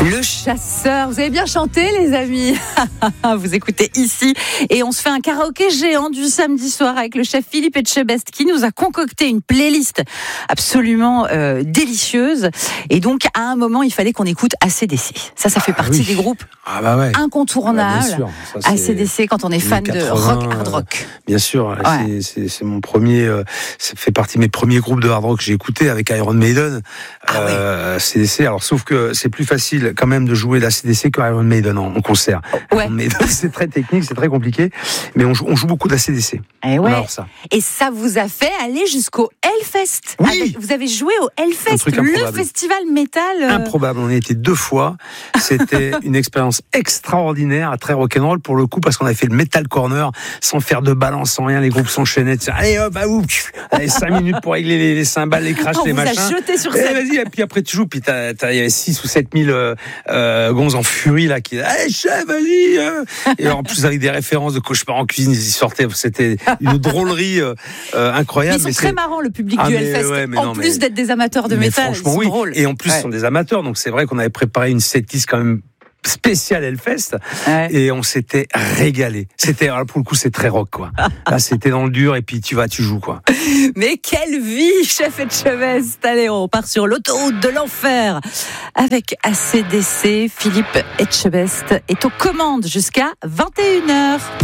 Le chasseur, vous avez bien chanté les amis. Vous écoutez ici et on se fait un karaoké géant du samedi soir avec le chef Philippe Etchebest qui nous a concocté une playlist absolument délicieuse. Et donc à un moment il fallait qu'on écoute AC/DC. Ça fait partie des groupes incontournables. Bien sûr. Ça, AC/DC quand on est fan 80, de rock, hard rock. Bien sûr, c'est mon premier, ça fait partie de mes premiers groupes de hard rock que j'ai écouté avec Iron Maiden. AC/DC. Alors sauf que c'est plus facile quand même de jouer l'AC/DC que Iron Maiden en concert. Ouais. Iron Maiden, c'est très technique, c'est très compliqué, mais on joue beaucoup d'AC/DC. Et ça vous a fait aller jusqu'au Hellfest. Oui. Vous avez joué au Hellfest, le festival métal. Improbable, on y a été 2 fois. C'était une expérience extraordinaire, très rock'n'roll pour le coup, parce qu'on avait fait le Metal Corner sans faire de balance, sans rien. Les groupes s'enchaînaient. Allez hop, allez 5 minutes pour régler les cymbales, les crashs, les machins. On vous a jeté sur scène. Vas-y, et puis après tu joues, puis il y avait 6 ou 7 000 gonzes en furie là qui allez chef, vas-y. Et en plus avec des références de cauchemar en cuisine, ils y sortaient. C'était une drôlerie incroyable. Ils sont très marrants, le public du Hellfest. En plus d'être des amateurs de métal, franchement, ils sont drôles. Et en plus, ils sont des amateurs. Donc c'est vrai qu'on avait préparé une setlist quand même spécial Hellfest et on s'était régalé. Alors pour le coup c'est très rock quoi. Là c'était dans le dur et puis tu joues quoi. Mais quelle vie, chef Etchebest. Allez, on part sur l'autoroute de l'enfer avec AC/DC. Philippe Etchebest est aux commandes jusqu'à 21h.